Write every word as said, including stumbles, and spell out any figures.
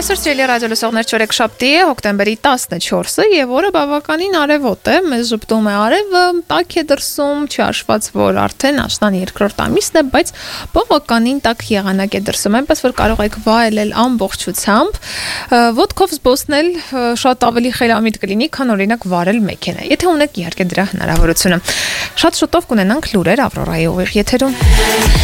Այսօր սիրելի ռադիոլսողներ չորեքշաբթի է, հոկտեմբերի տասնչորսը եւ օրը բավականին արևոտ է, մեզ ժպտում է արևը, տաք է դրսում, չի հաշված, որ արդեն աշնան երկրորդ ամիսն է, բայց բավականին տաք եղանակ է դրսում, այնպես որ կարող եք վայելել ամբողջությամբ, ոտքով զբոսնել շատ ավելի խելամիտ կլինի, քան օրինակ վարել մեքենա, եթե ունեք իհարկե դրա հնարավորությունը։ Շատ շուտով կունենանք լուրեր Ավրորայի ուղիղ եթերում։